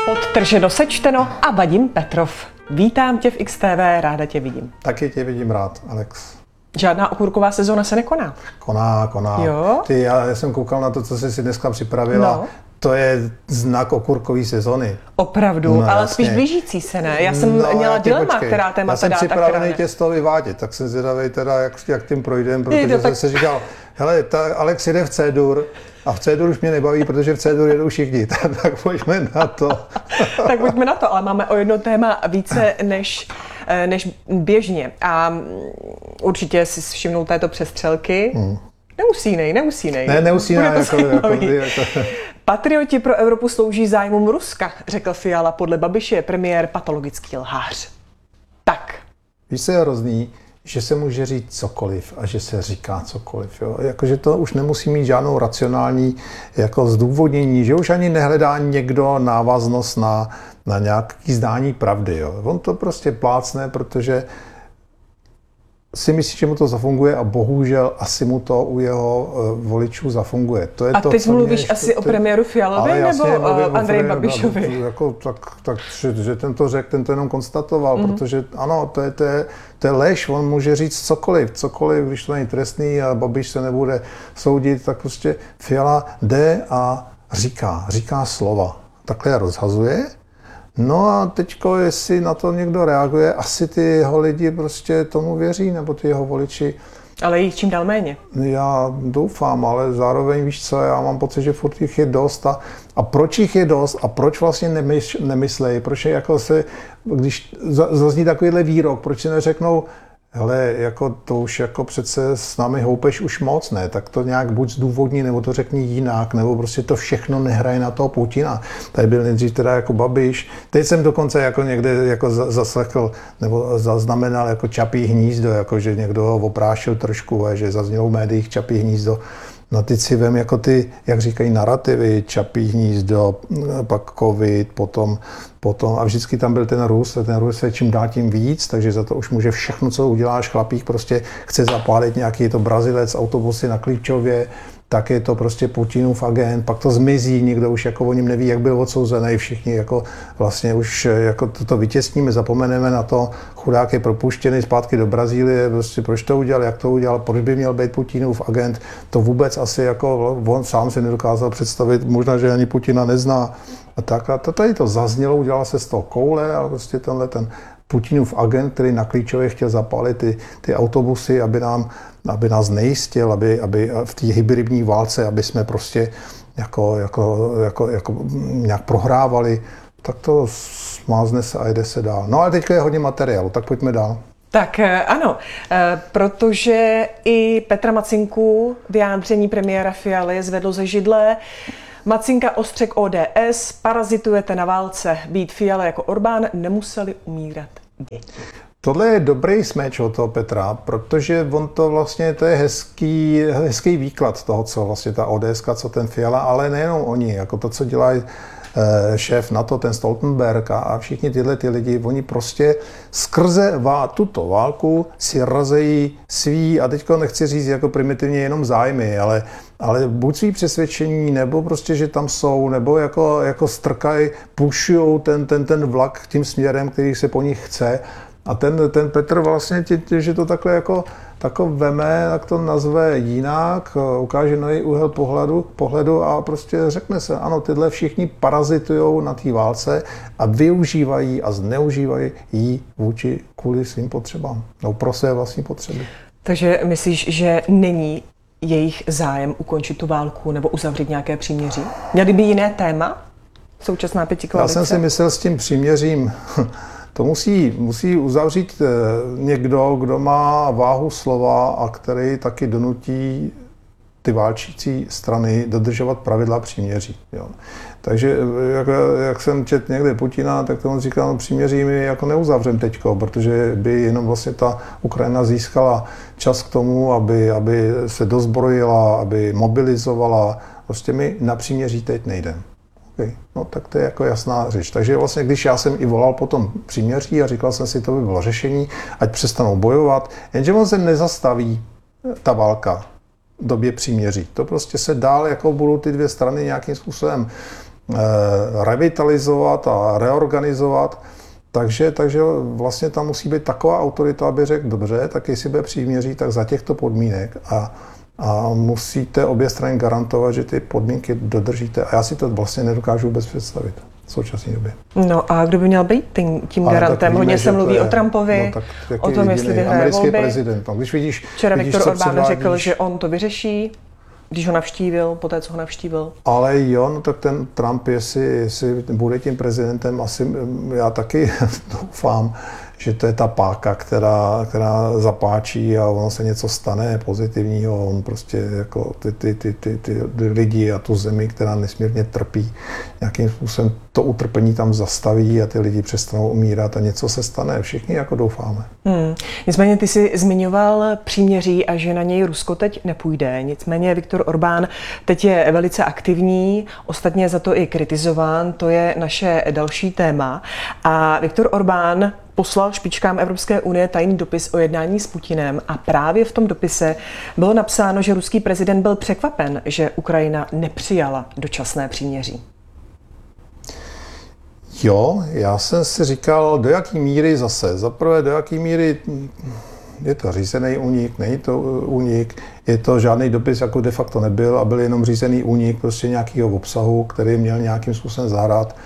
Podtrženo, sečteno a Vadim Petrov. Vítám tě v XTV, ráda tě vidím. Taky tě vidím rád, Alex. Žádná okurková sezóna se nekoná? Koná. Jo? Já jsem koukal na to, co jsi si dneska připravila. No. To je znak okurkové sezony. Opravdu, no, ale jasně. Spíš blížící se, ne? Já jsem měla dilema, která témata dá, já jsem připravený tě z toho vyvádět, tak jsem zvědavej teda, jak tím projdem, protože jsem si říkal, hele, Alex jede v C-dur a v C-dur už mě nebaví, protože v C-dur jedou všichni, tak pojďme na to. Tak pojďme na to, ale máme o jedno téma více než běžně a určitě si všimnul této přestřelky. Nemusí nej. Ne, nemusí nej. Patrioti pro Evropu slouží zájmům Ruska, řekl Fiala. Podle Babiše je premiér patologický lhář. Tak. Víš, co je hrozný, že se může říct cokoliv a že se říká cokoliv. Jo? Jakože to už nemusí mít žádnou racionální jako zdůvodnění, že už ani nehledá někdo návaznost na nějaký zdání pravdy. Jo? On to prostě plácne, protože si myslí, že mu to zafunguje a bohužel asi mu to u jeho voličů zafunguje. To je a to, teď mluvíš asi o premiéru Fialovi nebo o Andreji Babišovi? Že ten to řekl, ten to jenom konstatoval, protože ano, to je lež, on může říct cokoliv, když to není trestný a Babiš se nebude soudit, tak prostě Fiala jde a říká slova. Takhle je rozhazuje. No a teďko, jestli na to někdo reaguje, asi ty jeho lidi prostě tomu věří, nebo ty jeho voliči. Ale jich čím dál méně. Já doufám, ale zároveň víš co, já mám pocit, že furt jich je dost a proč jich je dost a proč vlastně nemyslejí, proč jako se, když zazní takovýhle výrok, proč si neřeknou, hele, jako to už jako přece s námi houpeš už moc, ne, tak to nějak buď zdůvodní, nebo to řekni jinak, nebo prostě to všechno nehraje na toho Putina. Tady byl nejdřív teda jako Babiš. Teď jsem dokonce jako někde jako zaslechl, nebo zaznamenal jako Čapí hnízdo, jako že někdo ho oprášil trošku, a že zaznělo v médiích Čapí hnízdo. No teď si vem jako ty, jak říkají, narrativy, Čapí hnízdo, pak covid, potom a vždycky tam byl ten Rus je čím dál tím víc, takže za to už může všechno, co uděláš, chlapík prostě chce zapálit nějaký to Brazilec, autobusy na Klíčově, tak je to prostě Putinův agent, pak to zmizí, nikdo už jako o něm neví, jak byl odsouzený, všichni jako vlastně už jako to vytěsníme, zapomeneme na to, chudák je propuštěný zpátky do Brazílie, prostě proč to udělal, jak to udělal, proč by měl být Putinův agent, to vůbec asi jako on sám si nedokázal představit, možná, že ani Putina nezná. A tady to zaznělo, udělal se z toho koule a prostě ten Putinův agent, který na Klíčově chtěl zapálit ty autobusy, aby nás nejistil, aby v té hybridní válce, aby jsme prostě jako nějak prohrávali, tak to smázne se a jde se dál. No ale teďka je hodně materiálu, tak pojďme dál. Tak ano, protože i Petra Macinku vyjádření premiéra Fialy zvedlo ze židle. Macinka ostřek ODS, parazitujete na válce, být Fiala jako Orbán, nemuseli umírat děti. Tohle je dobrý smeč od toho Petra, protože on to vlastně, to je hezký výklad toho, co vlastně ta ODSka, co ten Fiala, ale nejenom oni, jako to, co dělají šéf NATO, ten Stoltenberg a všichni tyhle ty lidi, oni prostě skrze tuto válku si razejí svý, a teďko nechci říct jako primitivně jenom zájmy, ale buď svý přesvědčení, nebo prostě, že tam jsou, nebo jako strkají, pušujou ten vlak tím směrem, který se po nich chce. A ten Petr vlastně, že to takhle jako veme, tak to nazve jinak, ukáže nový úhel pohledu a prostě řekne se, ano, tyhle všichni parazitujou na té válce a využívají a zneužívají ji kvůli svým potřebám, no pro své vlastní potřeby. Takže myslíš, že není jejich zájem ukončit tu válku nebo uzavřít nějaké příměří? Měli by jiné téma? Současná pětikoalice? Já jsem si myslel s tím příměřím, to musí uzavřít někdo, kdo má váhu slova a který taky donutí ty válčící strany dodržovat pravidla příměří. Jo. Takže jak jsem četl někde Putina, tak to on říkal, no příměří my jako neuzavřem teďko, protože by jenom vlastně ta Ukrajina získala čas k tomu, aby se dozbrojila, aby mobilizovala. Prostě my na příměří teď nejdeme. Okay. No tak to je jako jasná řeč. Takže vlastně, když já jsem i volal potom příměří a říkal jsem si, to by bylo řešení, ať přestanou bojovat, jenže on se nezastaví ta válka v době příměří. To prostě se dál, jako budou ty dvě strany nějakým způsobem revitalizovat a reorganizovat. Takže vlastně tam musí být taková autorita, aby řekl, dobře, tak jestli bude příměří, tak za těchto podmínek a musíte obě strany garantovat, že ty podmínky dodržíte. A já si to vlastně nedokážu vůbec představit v současné době. No a kdo by měl být tím garantem? Hodně se mluví o Trumpovi, o tom, jestli vyhraje americký volby. prezident. No, když vidíš, Včera vidíš, Viktor co Orbán předvádíš, řekl, že on to vyřeší, když ho navštívil, poté, co ho navštívil. Ale jo, no tak ten Trump, jestli bude tím prezidentem, asi já taky doufám, že to je ta páka, která zapáčí a ono se něco stane pozitivního. On prostě jako ty lidi a tu zemi, která nesmírně trpí, nějakým způsobem to utrpení tam zastaví a ty lidi přestanou umírat a něco se stane. Všichni jako doufáme. Nicméně ty jsi zmiňoval příměří a že na něj Rusko teď nepůjde. Nicméně Viktor Orbán teď je velice aktivní, ostatně za to i kritizován, to je naše další téma. A Viktor Orbán poslal špičkám Evropské unie tajný dopis o jednání s Putinem a právě v tom dopise bylo napsáno, že ruský prezident byl překvapen, že Ukrajina nepřijala dočasné příměří. Jo, já jsem si říkal, do jaký míry zase. Zaprvé, do jaký míry je to řízený únik, není to únik, je to žádný dopis, jako de facto nebyl a byl jenom řízený únik prostě nějakého obsahu, který měl nějakým způsobem zahrát.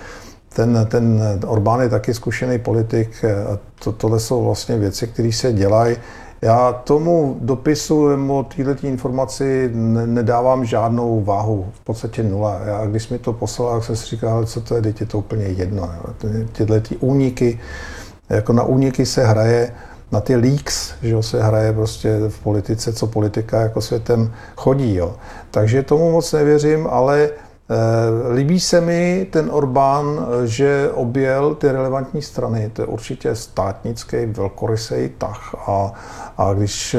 Ten Orbán je taky zkušený politik, tohle jsou vlastně věci, které se dělají. Já tomu dopisu nebo této informaci nedávám žádnou váhu, v podstatě nula. Já, když mi to poslal, tak jsem si říkal, co to je, teď je to úplně jedno. Tyhle úniky, jako na úniky se hraje, na ty leaks, že se hraje prostě v politice, co politika jako světem chodí. Jo. Takže tomu moc nevěřím, ale líbí se mi ten Orbán, že objel ty relevantní strany. To je určitě státnický, velkorysej tah. A když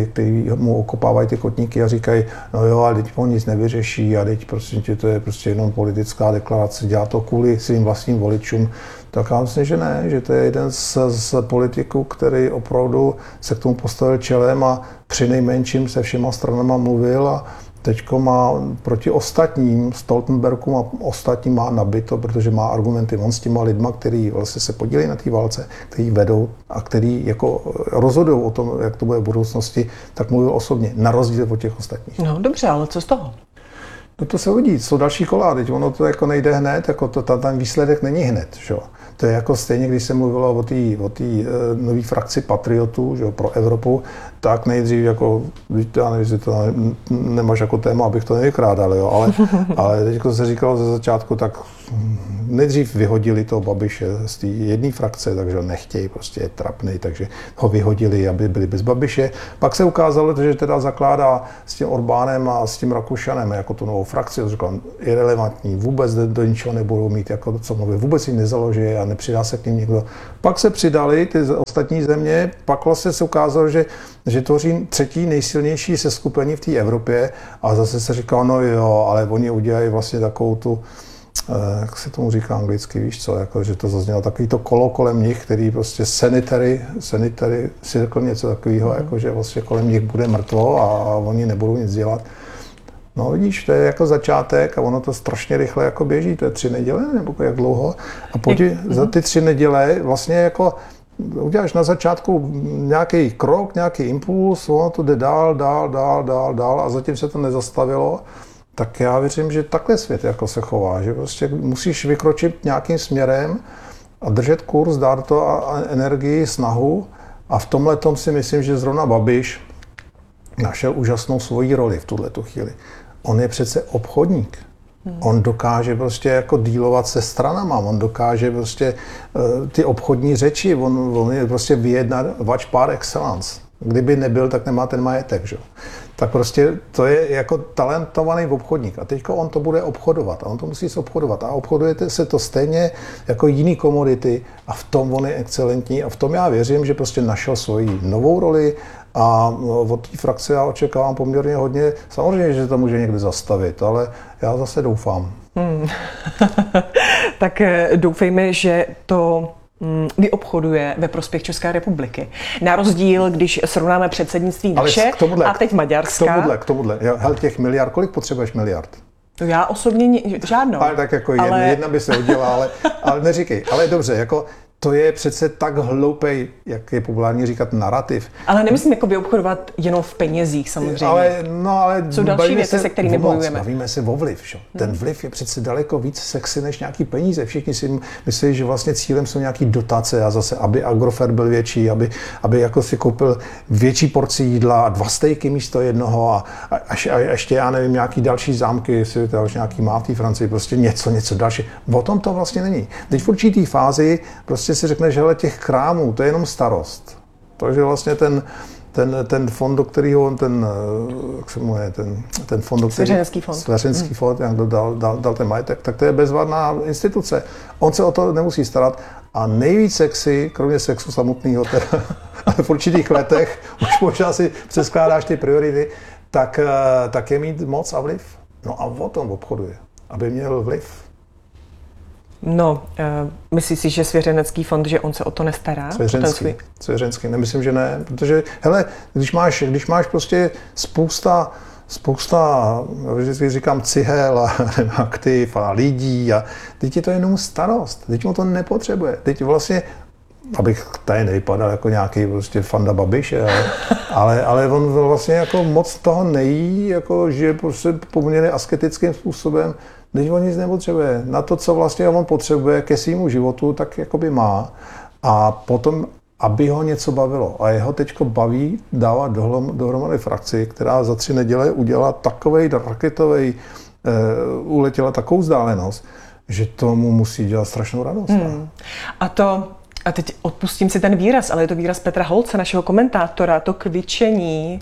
ty mu okopávají ty kotníky a říkají, no jo, ale teď on nic nevyřeší a teď prostě to je prostě jenom politická deklarace, dělá to kvůli svým vlastním voličům, tak já myslím, že ne, že to je jeden z politiků, který opravdu se k tomu postavil čelem a přinejmenším se všema stranama mluvil a teďko má proti ostatním, Stoltenbergům a ostatním má nabito, protože má argumenty. On s těma lidma, kteří vlastně se podílejí na té válce, kteří vedou a kteří jako rozhodují o tom, jak to bude v budoucnosti, tak mluvil osobně, na rozdíl od těch ostatních. No dobře, ale co z toho? No to se uvidí, jsou další kola, teď ono to jako nejde hned, jako ten výsledek není hned, že? To je jako stejně, když se mluvilo o té nové frakci patriotů, že, pro Evropu, tak nejdřív jako, já nevím, že to nemáš jako téma, abych to nevykrádal, jo, ale teď se říkalo ze začátku, tak nejdřív vyhodili toho Babiše z té jedné frakce, takže ho nechtějí, prostě je trapný, takže ho vyhodili, aby byli bez Babiše. Pak se ukázalo, že teda zakládá s tím Orbánem a s tím Rakušanem jako tu novou frakci, to říkal, irelevantní, vůbec do ničeho nebudou mít, jako co mluví, vůbec jim nezaloží a nepřidá se k ním nikdo. Pak se přidali ty ostatní země, pak vlastně se ukázalo, že tvoří třetí nejsilnější seskupení v té Evropě a zase se říkalo, no jo, ale oni udělají vlastně takovou tu, jak se tomu říká anglicky, víš co, jako, že to zaznělo takový to kolo kolem nich, který prostě sanitary si řekl něco takového, jako, že vlastně kolem nich bude mrtvo a oni nebudou nic dělat. No vidíš, to je jako začátek a ono to strašně rychle jako běží, to je 3 neděle nebo jak dlouho. A za ty 3 neděle vlastně jako uděláš na začátku nějaký krok, nějaký impuls, ono to jde dál a zatím se to nezastavilo. Tak já věřím, že takhle svět jako se chová, že prostě musíš vykročit nějakým směrem a držet kurz, dát to a energii, snahu a v tomhletom si myslím, že zrovna Babiš našel úžasnou svoji roli v tuhletu chvíli. On je přece obchodník. On dokáže prostě jako dílovat se stranama, on dokáže prostě ty obchodní řeči, on je prostě vyjednavač par excellence. Kdyby nebyl, tak nemá ten majetek, že? Tak prostě to je jako talentovaný obchodník a teďko on to bude obchodovat a on to musí obchodovat a obchodujete se to stejně jako jiný komodity a v tom on je excelentní a v tom já věřím, že prostě našel svoji novou roli a od té frakce já očekávám poměrně hodně. Samozřejmě, že to může někde zastavit, ale já zase doufám. Tak doufejme, že to vyobchoduje ve prospěch České republiky. Na rozdíl, když srovnáme předsednictví naše a teď Maďarska. K tomuhle. Hel, těch miliard, kolik potřebuješ miliard? To já osobně žádnou. Ale tak jako jedna by se hodila, ale neříkej. Ale dobře, jako to je přece tak hloupej, jak je populární říkat, narrativ. Ale nemyslím jakoby obchodovat jenom v penězích samozřejmě. Ale jsou další věci, se kterými bojujeme. Bavíme se o vliv. Že? Ten vliv je přece daleko víc sexy než nějaký peníze. Všichni si myslí, že vlastně cílem jsou nějaký dotace a zase, aby Agrofert byl větší, aby jako si koupil větší porci jídla a 2 stejky místo jednoho a ještě já nevím, nějaký další zámky, jestli to už nějaký má v té Francii, prostě něco další. O tom to vlastně není. Teď v určitý fázi prostě si řekne, že těch krámů, to je jenom starost. Takže vlastně ten fond, do kterého jak se jmenuje, ten fond, do kterého Svěřenský fond, jak dal ten majetek, tak to je bezvadná instituce. On se o to nemusí starat a nejvíc sexy, kromě sexu samotného, ale v určitých letech, už možná si přeskládáš ty priority, tak je mít moc a vliv. No a o tom obchoduje, aby měl vliv. No, myslíš si, že Svěřenecký fond, že on se o to nestará? Svěřenský, nemyslím, že ne, protože, hele, když máš prostě spousta, vždycky říkám cihel a aktiv a lidí a teď je to jenom starost, teď mu to nepotřebuje, teď vlastně, abych tady nevypadal jako nějaký prostě fanda Babiše, ale on vlastně jako moc toho nejí, jako žije prostě poměrně asketickým způsobem. Když on nic nepotřebuje. Na to, co vlastně on potřebuje ke svému životu, tak jakoby má. A potom, aby ho něco bavilo. A jeho teďko baví dávat dohromady frakci, která za 3 neděle udělala takovej raketovej, uletěla takovou vzdálenost, že tomu musí dělat strašnou radost. A teď odpustím si ten výraz, ale je to výraz Petra Holce, našeho komentátora, to kvičení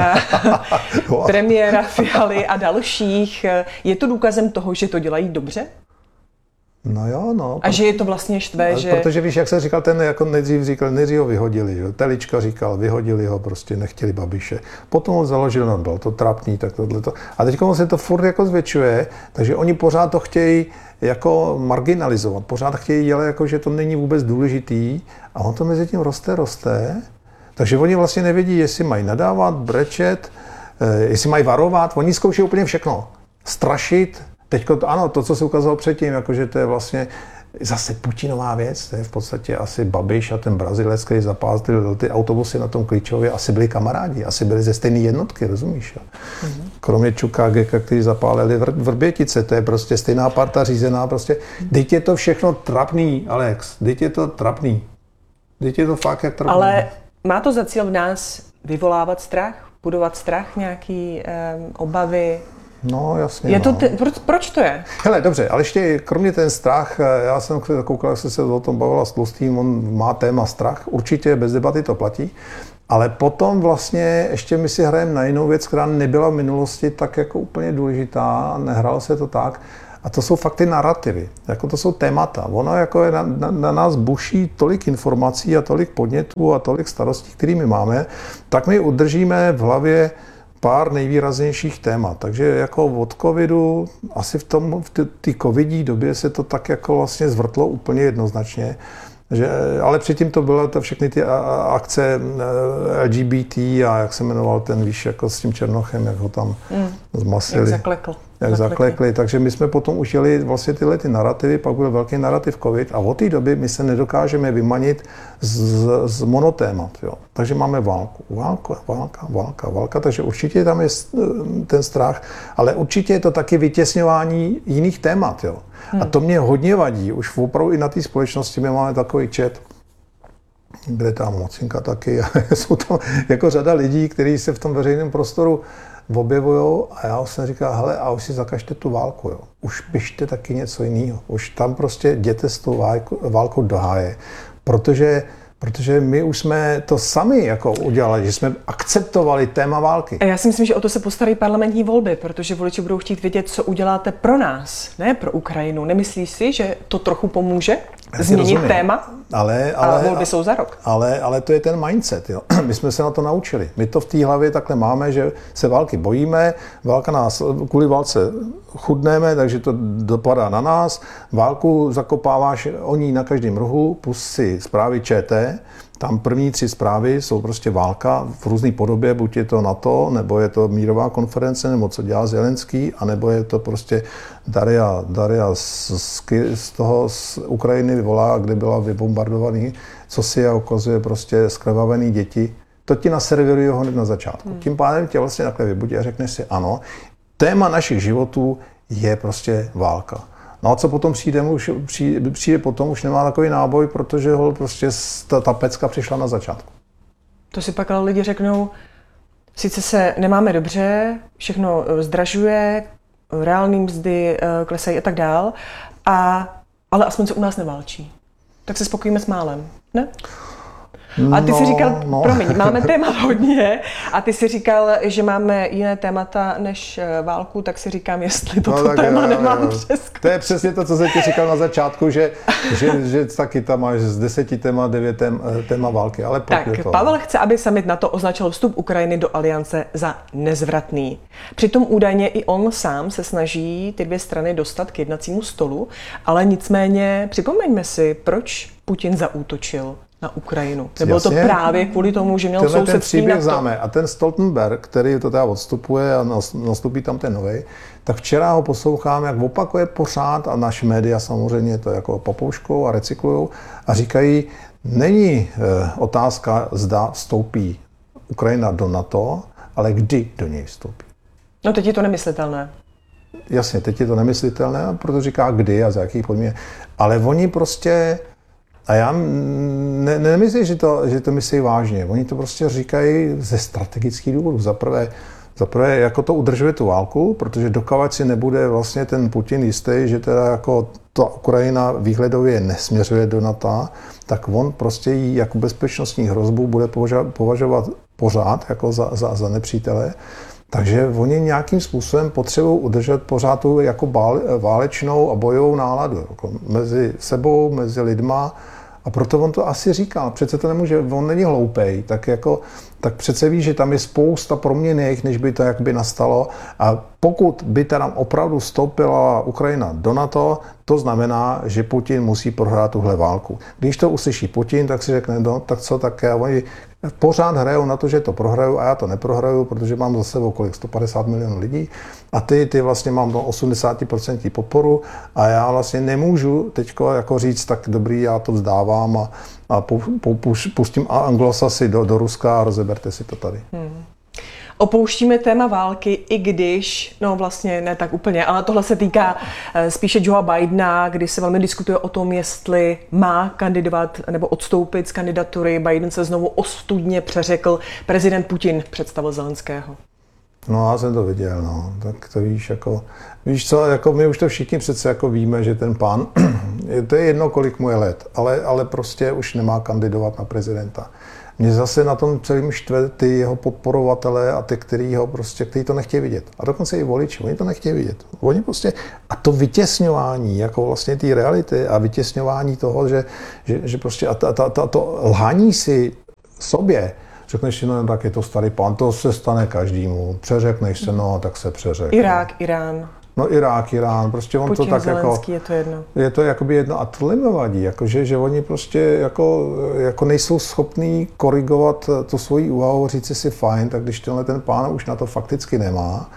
premiéra Fialy a dalších. Je to důkazem toho, že to dělají dobře? No jo, no. A že je to vlastně štve, že... Protože víš, jak se říkal, jako nejdřív ho vyhodili, že? Telička říkal, vyhodili ho, prostě nechtěli Babiše. Potom ho založil, no, bylo to trapný, tak tohleto. A teď se to furt jako zvětšuje, takže oni pořád to chtějí jako marginalizovat, pořád chtějí dělat jako, že to není vůbec důležitý a on to mezi tím roste. Takže oni vlastně nevědí, jestli mají nadávat, brečet, jestli mají varovat, oni zkouší úplně všechno. Strašit. Teďko, ano, to, co se ukázalo předtím, jakože to je vlastně zase Putinová věc, to je v podstatě asi Babiš a ten Brazilec, který zapázdil ty autobusy na tom Klíčově, asi byli kamarádi, asi byli ze stejné jednotky, rozumíš? Kromě Čuka a Geka, kteří zapálili Vrbětice, to je prostě stejná parta řízená, prostě. Teď je to všechno trapný, Alex, teď je to trapný. Teď je to fakt jak trapný. Ale má to za cíl v nás vyvolávat strach, budovat strach, nějaký obavy? No, jasně. Proč to je? Hele, dobře, ale ještě kromě ten strach, já jsem koukal, jak jsi se o tom bavila s Tlustým, on má téma strach, určitě bez debaty to platí, ale potom vlastně ještě my si hrajeme na jinou věc, která nebyla v minulosti tak jako úplně důležitá, nehrálo se to tak, a to jsou fakt ty narrativy, jako to jsou témata. Ono jako je na nás buší tolik informací a tolik podnětů a tolik starostí, kterými máme, tak my udržíme v hlavě pár nejvýraznějších témat. Takže jako od covidu, asi v té covidní době se to tak jako vlastně zvrtlo úplně jednoznačně. Ale předtím to bylo všechny ty akce LGBT a jak se jmenoval ten, víš, jako s tím Černochem, jak ho tam zmasili. Jak zaklekli. Takže my jsme potom už jeli vlastně tyhle ty narrativy, pak byl velký narrativ covid a od té doby my se nedokážeme vymanit z monotémat. Jo. Takže máme válka, takže určitě tam je ten strach, ale určitě je to taky vytěsňování jiných témat. Jo. A to mě hodně vadí, už opravdu i na té společnosti my máme takový chat, kde tam Mocinka taky, jsou tam jako řada lidí, kteří se v tom veřejném prostoru objevujou a já jsem říkal, hele, a už si zakažte tu válku, jo. Už pište taky něco jiného. Už tam prostě jděte s tou válkou do háje, protože my už jsme to sami jako udělali, že jsme akceptovali téma války. A já si myslím, že o to se postarají parlamentní volby, protože voliči budou chtít vědět, co uděláte pro nás, ne pro Ukrajinu. Nemyslíš si, že to trochu pomůže změnit téma? Ale volby jsou za rok. Ale to je ten mindset. Jo. My jsme se na to naučili. My to v té hlavě takhle máme, že se války bojíme, kvůli válce chudneme, takže to dopadá na nás. Válku zakopáváš o ní na každém rohu, pust si zprávy ČT, Tam první 3 zprávy jsou prostě válka v různé podobě, buď je to NATO, nebo je to mírová konference, nebo co dělá Zelenský, anebo je to prostě Daria z Ukrajiny volá, kde byla vybombardovaný, co si je ukazuje prostě zkrvavený děti. To ti naserviruje hned na začátku. Tím pádem tě vlastně takhle vybudí a řekneš si ano, téma našich životů je prostě válka. No a co potom přijde potom, už nemá takový náboj, protože ho prostě ta pecka přišla na začátku. To si pak ale lidi řeknou, sice se nemáme dobře, všechno zdražuje, reální mzdy klesají a tak dál, ale aspoň se u nás neválčí. Tak se spokojíme s málem, ne? A ty si říkal, promiň, máme téma hodně a ty si říkal, že máme jiné témata než válku, tak si říkám, jestli toto téma nemám přeskočit. To je přesně to, co jsem ti říkal na začátku, že taky tam máš z 10 téma 9 téma války, ale tak Pavel chce, aby summit NATO označil vstup Ukrajiny do aliance za nezvratný. Přitom údajně i on sám se snaží ty 2 strany dostat k jednacímu stolu, ale nicméně připomeňme si, proč Putin zaútočil na Ukrajinu. Nebylo to právě kvůli tomu, že měl sousedství na to. Známe. A ten Stoltenberg, který to teda odstupuje a nastupí tam ten novej, tak včera ho poslouchám, jak opakuje pořád a naše média samozřejmě to jako papouškou a recyklujou a říkají, není otázka, zda vstoupí Ukrajina do NATO, ale kdy do něj vstoupí. No teď je to nemyslitelné. Jasně, teď je to nemyslitelné, proto říká kdy a za jakých podmínek. Ale oni prostě a já nemyslím, že to myslí vážně. Oni to prostě říkají ze strategických důvodů. Za prvé, jako to udržuje tu válku, protože dokud si nebude vlastně ten Putin jistý, že teda jako ta Ukrajina výhledově nesměřuje do NATO, tak on prostě jí jako bezpečnostní hrozbu bude považovat pořád jako za nepřítele. Takže oni nějakým způsobem potřebují udržet pořád tu jako válečnou a bojovou náladu jako mezi sebou, mezi lidma. A proto on to asi říkal. Přece to nemůže, on není hloupej, tak přece ví, že tam je spousta proměnných, než by to jakoby nastalo. A pokud by tam opravdu vstoupila Ukrajina do NATO, to znamená, že Putin musí prohrát tuhle válku. Když to uslyší Putin, tak si řekne, no tak co, tak oni pořád hrajou na to, že to prohraju a já to neprohraju, protože mám za sebou kolik, 150 milionů lidí a ty vlastně mám 80% podporu a já vlastně nemůžu teďko jako říct, tak dobrý, já to vzdávám a pustím anglosasy do Ruska a rozeberte si to tady. Opouštíme téma války, i když, no vlastně ne tak úplně, ale tohle se týká spíše Joea Bidena, kdy se velmi diskutuje o tom, jestli má kandidovat nebo odstoupit z kandidatury. Biden se znovu ostudně přeřekl, prezident Putin představil Zelenského. No já jsem to viděl, no. Tak to víš co, jako my už to všichni přece jako víme, že ten pán, to je jedno, kolik mu je let, ale prostě už nemá kandidovat na prezidenta. Mě zase na tom celým štve ty jeho podporovatele a ty, kteří to nechtějí vidět. A dokonce i voliči, oni to nechtějí vidět. Oni prostě, a to vytěsňování, jako vlastně té reality a vytěsňování toho, že prostě to lhaní si sobě, řekneš si, no tak je to starý pán, to se stane každému, přeřekneš se, no tak se přeřekne. Irák, Irán. No Irán, prostě on Putin, to tak Zelenský, jako... je to jedno. Je to jakoby jedno a tohle mi vadí, jakože, že oni prostě jako nejsou schopní korigovat tu svoji úvahu, říct si fajn, tak když ten pán už na to fakticky nemá,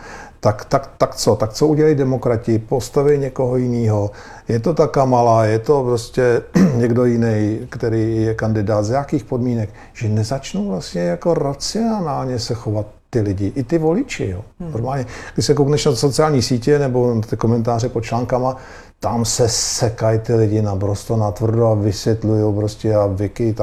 tak co udělají demokrati, postaví někoho jiného, je to ta Kamala, je to prostě někdo jiný, který je kandidát, z jakých podmínek, že nezačnou vlastně jako racionálně se chovat ty lidi, i ty voliči. Jo. Normálně, když se koukneš na sociální sítě nebo ty komentáře pod článkama, tam se sekají ty lidi naprosto natvrdo a vysvětlují prostě a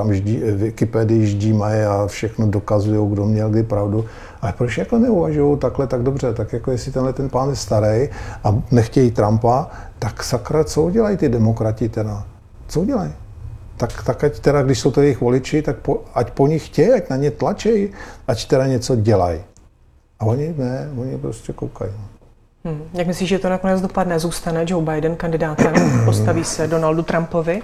Wikipedii ždímají a všechno dokazují, kdo měl kdy pravdu. Ale proč jako neuvažují takhle tak dobře? Tak jako jestli ten pán je starý a nechtějí Trumpa, tak sakra, co udělají ty demokrati teda? Co udělají? Tak ať teda, když jsou to jejich voliči, tak ať po nich chtějí, ať na ně tlačí, ať teda něco dělají. A oni ne, oni prostě koukají. Jak myslíš, že to nakonec dopadne? Zůstane Joe Biden kandidátem? Postaví se Donaldu Trumpovi?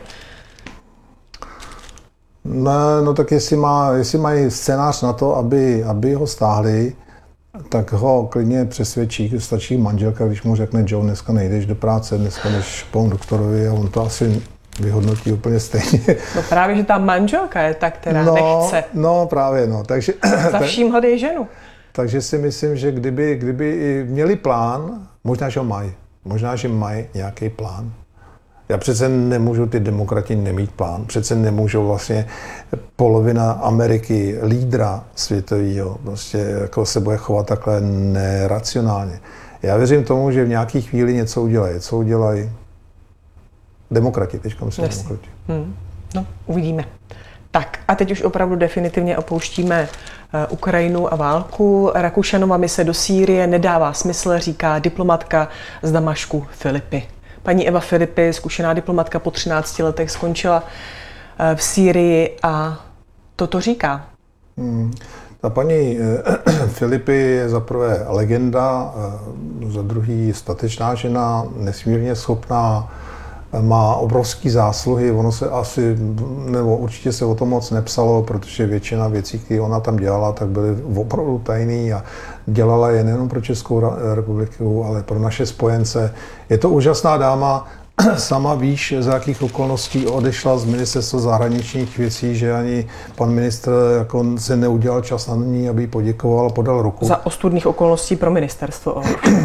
Ne, no tak jestli mají scénář na to, aby ho stáhli, tak ho klidně přesvědčí, stačí manželka, když mu řekne Joe, dneska nejdeš do práce, dneska jdeš po doktorovi a on to asi vyhodnotí úplně stejně. No právě, že ta manželka je ta, která nechce. No právě, takže... Za vším hledej ženu. Takže si myslím, že kdyby měli plán, možná, že mají nějaký plán. Já přece nemůžu ty demokrati nemít plán. Přece nemůžou vlastně polovina Ameriky, lídra světového, prostě jako se bude chovat takhle neracionálně. Já věřím tomu, že v nějaké chvíli něco udělají. Co udělají demokrati, teďka myslím demokrati. No, uvidíme. Tak a teď už opravdu definitivně opouštíme Ukrajinu a válku. Rakušanova mise do Sýrie nedává smysl, říká diplomatka z Damašku Filipy. Paní Eva Filipy, zkušená diplomatka, po 13 letech skončila v Sýrii a toto říká. Ta paní Filipy je za prvé legenda, za druhý statečná žena, nesmírně schopná, má obrovské zásluhy, ono se asi, nebo určitě se o tom moc nepsalo, protože většina věcí, které ona tam dělala, tak byly opravdu tajný a dělala je nejen pro Českou republiku, ale pro naše spojence. Je to úžasná dáma, sama víš, za jakých okolností odešla z ministerstva zahraničních věcí, že ani pan ministr jako se neudělal čas na ní, aby jí poděkoval a podal ruku. Za ostudných okolností pro ministerstvo.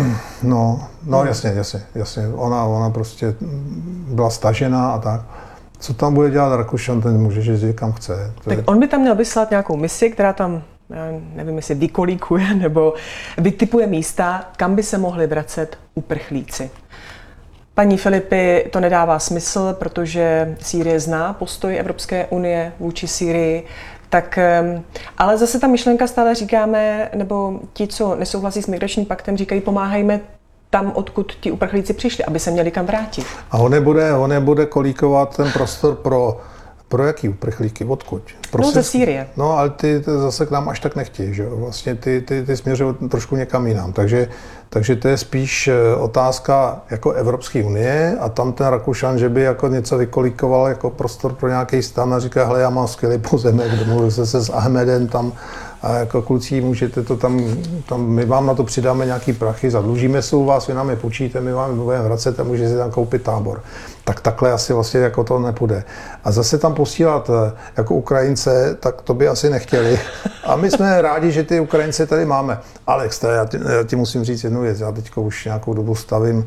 No, jasně. Ona prostě byla stažená a tak. Co tam bude dělat Rakušan, ten může jezdit kam chce. Tak on by tam měl vyslat nějakou misi, která tam, nevím, jestli vykolíkuje nebo vytipuje místa, kam by se mohli vracet uprchlíci. Paní Filipy to nedává smysl, protože Sýrie zná postoj Evropské unie vůči Sýrii, tak, ale zase ta myšlenka stále říkáme, nebo ti, co nesouhlasí s migračním paktem, říkají, pomáhajme tam, odkud ti uprchlíci přišli, aby se měli kam vrátit. A on nebude kolíkovat ten prostor pro jaký uprchlíky? Odkud? No ze Sýrie. No, ale ty zase k nám až tak nechtějí, že jo? Vlastně ty směřují trošku někam jinam. Takže to je spíš otázka jako Evropské unie a tam ten Rakušan, že by jako něco vykolíkoval jako prostor pro nějaký stan a říká, hele, já mám skvělý pozemek, domluvil se s Ahmedem tam a jako kluci, můžete to tam, my vám na to přidáme nějaký prachy, zadlužíme se u vás, vy nám je půjčíte, my vám budeme vracet a můžete si tam koupit tábor. Tak takhle asi vlastně jako to nepůjde. A zase tam posílat jako Ukrajince, tak to by asi nechtěli. A my jsme rádi, že ty Ukrajince tady máme. Alex, já ti musím říct jednu věc, já teďka už nějakou dobu stavím,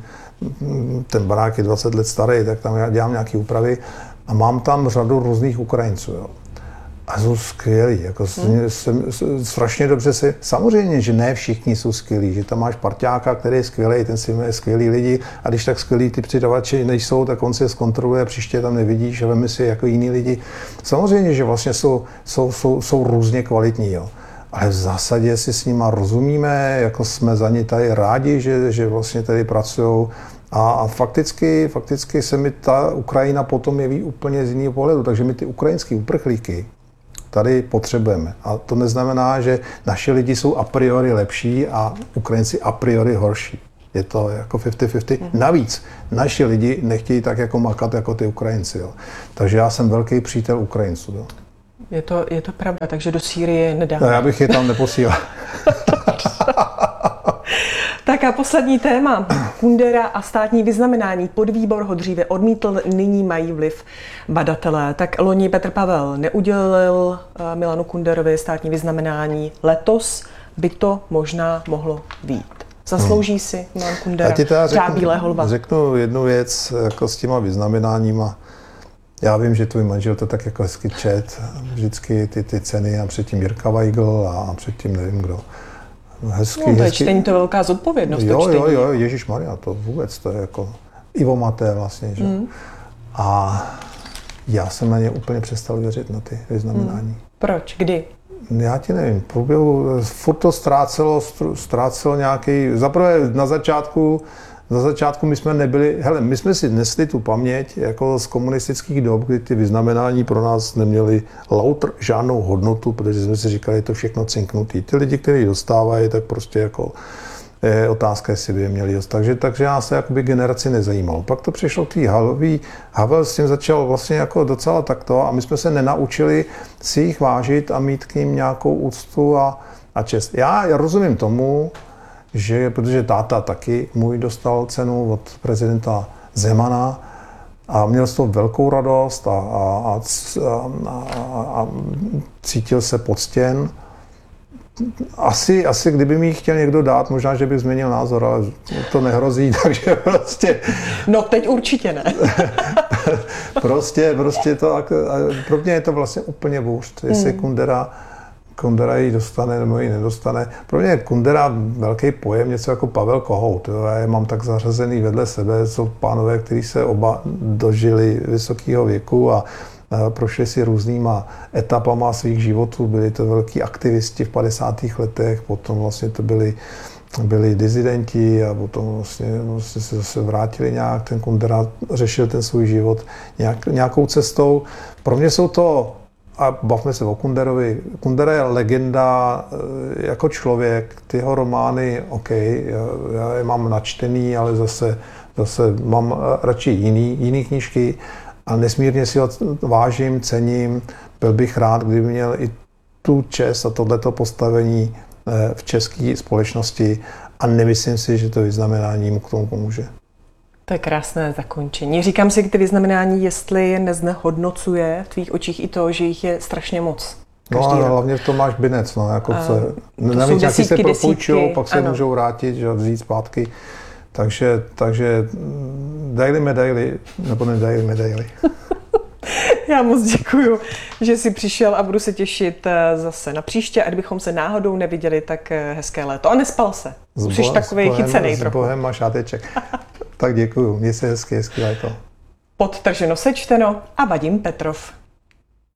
ten barák je 20 let starý, tak tam já dělám nějaké úpravy a mám tam řadu různých Ukrajinců. Jo. A jsou skvělí, jako strašně dobře se, samozřejmě, že ne všichni jsou skvělí, že tam máš parťáka, který je skvělý, ten si má skvělý lidi a když tak skvělí ty přidavači nejsou, tak on si je zkontroluje a příště tam nevidíš a veme si jako jiný lidi. Samozřejmě, že vlastně jsou různě kvalitní, jo. Ale v zásadě si s nima rozumíme, jako jsme za ně tady rádi, že vlastně tady pracují. A fakticky se mi ta Ukrajina potom jeví úplně z jiného pohledu, takže my ty ukrajinský uprchlíky tady potřebujeme. A to neznamená, že naši lidi jsou a priori lepší a Ukrajinci a priori horší. Je to jako 50-50. Navíc naši lidi nechtějí tak jako makat jako ty Ukrajinci. Jo. Takže já jsem velký přítel Ukrajinců. Jo. Je to pravda, takže do Sýrie nedáme. No, já bych je tam neposílal. Tak a poslední téma. Kundera a státní vyznamenání. Podvýbor ho dříve odmítl, nyní mají vliv badatelé. Tak loni Petr Pavel neudělil Milanu Kunderovi státní vyznamenání. Letos by to možná mohlo být. Zaslouží si Milan Kundera řád Bílého lva? Řeknu jednu věc jako s těma vyznamenáníma. Já vím, že tvůj manžel to tak jako hezky čet, vždycky ty ceny a předtím Jirka Weigl a předtím nevím kdo. Hezky, no to je čtení, to je velká zodpovědnost. Jo, ježišmarja, to vůbec, to je jako Ivo Maté vlastně, že? A já jsem na ně úplně přestal věřit, na ty vyznamenání. Proč? Kdy? Já ti nevím, furt to ztrácelo nějaký, zaprvé na začátku my jsme nebyli, my jsme si nesli tu paměť jako z komunistických dob, kdy ty vyznamenání pro nás neměly lautr žádnou hodnotu, protože jsme si říkali, je to všechno cinknutý. Ty lidi, kteří dostávají, tak prostě jako je otázka, jestli by je měli dost. Takže já se jakoby generaci nezajímalo. Pak to přišlo k té Havelový, Havel s tím začal vlastně jako docela takto a my jsme se nenaučili si jich vážit a mít k ním nějakou úctu a čest. Já rozumím tomu, že protože táta taky můj dostal cenu od prezidenta Zemana A měl z toho velkou radost a cítil se poctěn. Asi kdyby mi chtěl někdo dát, možná, že bych změnil názor, ale to nehrozí, takže prostě... No teď určitě ne. prostě to, pro mě je to vlastně úplně bůřt, jestli Kundera ji dostane nebo ji nedostane. Pro mě je Kundera velký pojem, něco jako Pavel Kohout. Já je mám tak zařazený vedle sebe, jsou pánové, kteří se oba dožili vysokého věku a prošli si různýma etapama svých životů. Byli to velký aktivisti v 50. letech, potom vlastně to byli dizidenti a potom vlastně se zase vrátili nějak. Ten Kundera řešil ten svůj život nějakou cestou. Pro mě jsou to, a bavme se o Kunderovi, Kundera je legenda jako člověk, ty jeho romány, OK, já je mám načtený, ale zase mám radši jiný knížky a nesmírně si ho vážím, cením, byl bych rád, kdyby měl i tu čest a tohleto postavení v české společnosti a nemyslím si, že to vyznamenání mu k tomu pomůže. To je krásné zakončení. Říkám si, ty vyznamenání, jestli je neznehodnocuje v tvých očích i to, že jich je strašně moc. No a hlavně to máš binec, no, jako navíc nějaký se propůjčují, pak se můžou vrátit, že vzít zpátky. Takže dejli medaily, nebo nedejli medaily. Já moc děkuju, že jsi přišel a budu se těšit zase na příště. A kdybychom se náhodou neviděli, tak hezké léto. A nespal se. Jsi takovej chycenej trochu. S Bohem máš šáteček. Tak děkuju, měj se hezky léto. Podtrženo sečteno a Vadim Petrov.